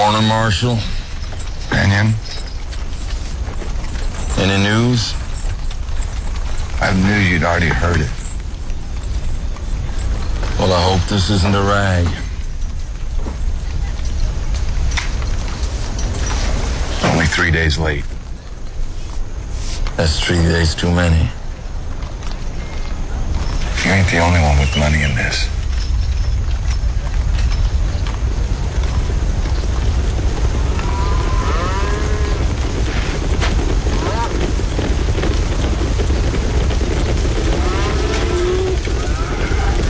Morning, Marshal. Banyan, Any news? I knew you'd already heard it. Well, I hope this isn't a rag. Only 3 days late. That's 3 days too many. You ain't the only one with money in this.